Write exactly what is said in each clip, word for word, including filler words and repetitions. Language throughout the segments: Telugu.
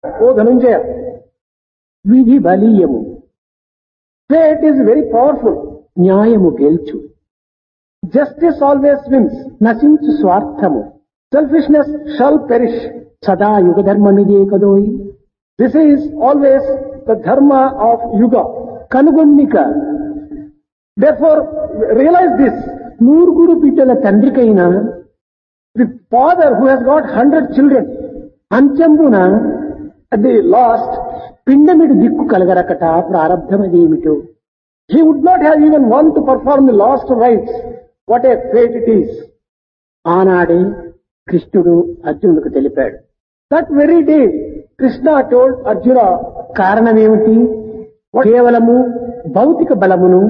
O Dhananjaya, విధి బలీయము, fate is very powerful. న్యాయము గెలుచు, Justice always wins. నశించు స్వార్థము, Selfishness shall perish. సదా యుగధర్మమిదే కదోయి. This is always the dharma of Yuga. కనుగొన్నిక Therefore, realize this. నూరుగురు బిడ్డల తండ్రికైనా The father who has got hundred children, అంత్యంబున at the last, పిండమిడు దిక్కు కలగరకట ప్రారంధమదేమిటో. he would not have even one to perform the last rites. What a fate it is. ఆనాడే కృష్ణుడు అర్జునుడికి తెలిపాడు. That very day, Krishna told Arjuna, కారణమేమిటి? కేవలము భౌతిక బలమును,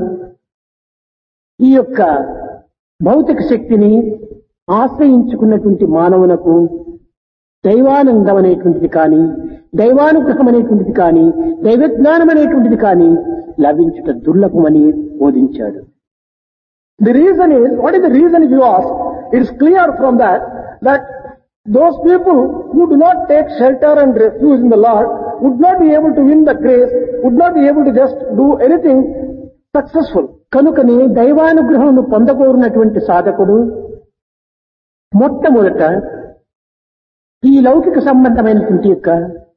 ఈ యొక్క భౌతిక శక్తిని ఆశ్రయించుకున్నటువంటి మానవునకు దైవానందం అనేటువంటిది కానీ, దైవానుగ్రహం అనేటువంటిది కానీ, దైవజ్ఞానం అనేటువంటిది కానీ లభించుట దుర్లభమని బోధించాడు. the reason is, what is the reason if you ask? It is clear from that, that those people who do not take shelter and refuge in the Lord would not be able to win the grace, would not be able to just do anything successful. కనుకనే దైవానుగ్రహమును పొందగోరినటువంటి సాధకుడు మొట్టమొదట ఈ లౌకిక సంబంధమైనటువంటి యొక్క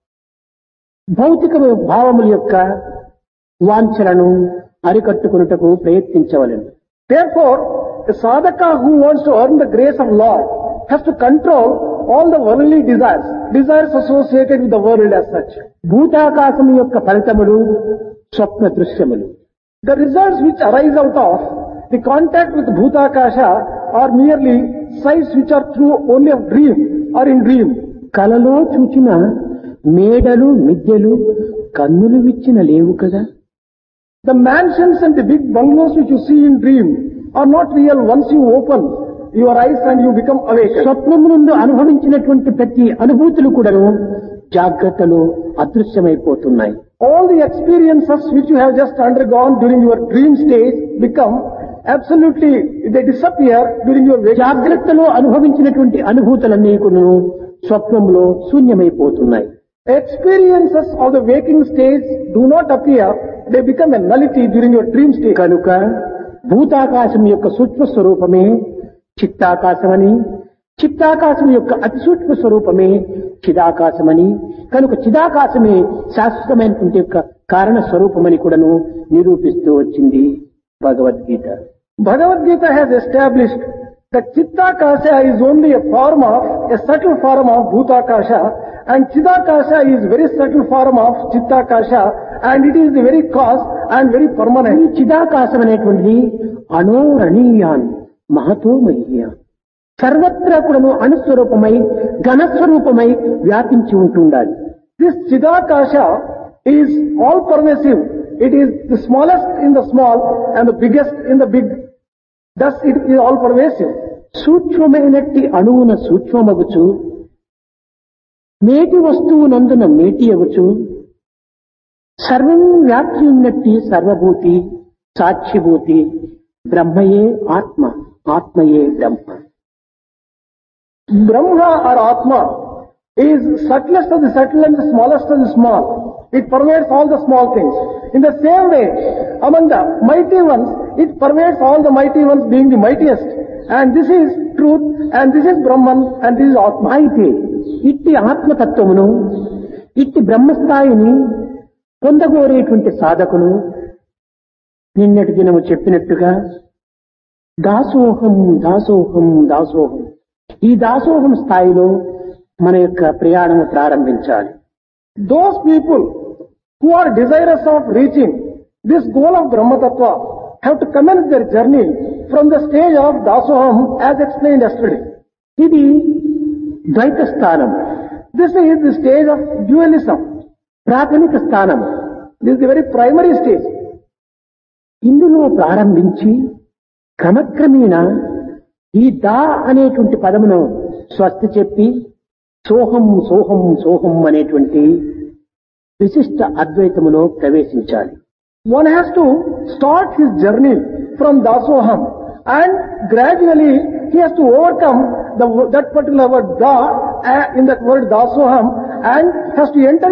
భౌతిక భావముల యొక్క వాంఛలను అరికట్టుకున్నటకు ప్రయత్నించవలెను. Therefore, a sadhaka who wants to earn the grace of Lord has to control all the worldly desires, desires associated with the world as such. భూతాకాశము యొక్క ఫలితములు స్వప్న దృశ్యములు. The results which arise out of the contact with Bhutakasha are merely sights which are through only of dream or in dream. కలలో చూచిన మేడలు మిద్దెలు కన్నులు విచ్చిన లేవు కదా. The mansions and the big bungalows which you see in dream are not real once you open your eyes and you become awake. స్వప్నము నుండి అనుభవించినటువంటి ప్రతి అనుభూతులు కూడాను జాగ్రత్తలో అదృశ్యమైపోతున్నాయి. All the experiences which you have just undergone during your dream stage become absolutely, they disappear during your waking. జాగ్రత్తలో అనుభవించినటువంటి అనుభూతులన్నీ కూడాను స్వప్నంలో శూన్యమైపోతున్నాయి. Experiences of the waking stage do not appear, they become a nullity during your dream stage. కనుక భూతాకాశం యొక్క సూక్ష్మ స్వరూపమే చిత్తాకాశమని, చిత్తాకాశం యొక్క అతి సూక్ష్మ స్వరూపమే చిదాకాశమని, కనుక చిదాకాశమే శాశ్వతమైనటువంటి యొక్క కారణ స్వరూపమని కూడాను నిరూపిస్తూ వచ్చింది Bhagavad Gita. Bhagavad Gita has established that Chittakasha is only a form of, a subtle form of Bhutakasha, and Chidakasha is very subtle form of Chittakasha, and it is the very cause and very ఈ permanent. చిదాకాశం అనేటువంటిది అణోరణీయాన్ మహతో మహీయాన్, సర్వత్రా కూడాను అణుస్వరూపమై ఘనస్వరూపమై వ్యాపించి ఉంటుండాలి. This Chidakasha is all pervasive. It is the smallest in the small and the biggest in the big. Thus it is all pervasive. సూక్ష్మమైనట్టి అణువున సూక్ష్మమగుచు, మేటి వస్తువు నందున మేటి అగుచు, సర్వం వ్యాప్తి ఉన్నట్టి సర్వభూతి సాక్షిభూతి బ్రహ్మయే ఆత్మ, ఆత్మయే బ్రహ్మ. Brahma or Atma is subtlest of the subtle and the smallest of the small. It pervades all the small things. In the same way, among the mighty ones, it pervades all the mighty ones being the mightiest. And this is truth, and this is Brahman, and this is Atma. అయితే ఇట్టి ఆత్మతత్వమును, ఇట్టి బ్రహ్మస్థాయిని పొందగోరేటువంటి సాధకులు నిన్నటి దినము చెప్పినట్టుగా దాసోహం దాసోహం దాసోహం, ఈ దాసోహం స్థాయిలో మన యొక్క ప్రయాణము ప్రారంభించాలి. Those people who are desirous of reaching this goal of Brahma Tattva have to commence their journey from the stage of Dasoham as explained yesterday. ఇది ద్వైత స్థానం, This is the stage of dualism. ప్రాథమిక స్థానం. This is the very primary stage. ఇందులో ప్రారంభించి క్రమక్రమేణా ఈ దా అనేటువంటి పదమును స్వస్తి చెప్పి సోహం సోహం సోహం అనేటువంటి విశిష్ట అద్వైతములో ప్రవేశించాలి. One has to start his journey from Dasoham, and gradually he has to overcome the, that particular word da uh, in that word Dasoham, and has to enter